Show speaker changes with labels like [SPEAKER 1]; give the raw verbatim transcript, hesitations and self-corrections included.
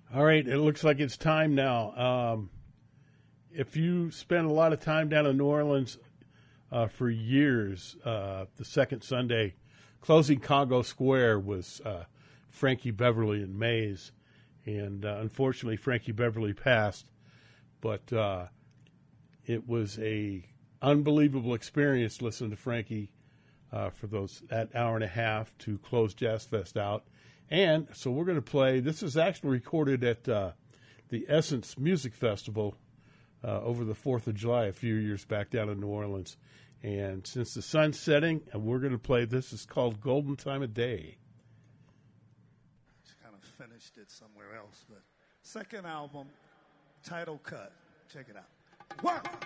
[SPEAKER 1] All right, it looks like it's time now. Um, if you spend a lot of time down in New Orleans uh, for years, uh, the second Sunday closing Congo Square was uh, Frankie Beverly and Maze. And uh, unfortunately, Frankie Beverly passed. But uh, it was a unbelievable experience listening to Frankie uh, for those that hour and a half to close Jazz Fest out. And so we're going to play. This is actually recorded at uh, the Essence Music Festival uh, over the fourth of July a few years back down in New Orleans. And since the sun's setting, and we're going to play this. It's called Golden Time of Day.
[SPEAKER 2] Just kind of finished it somewhere else. But second album, title cut. Check it out. One,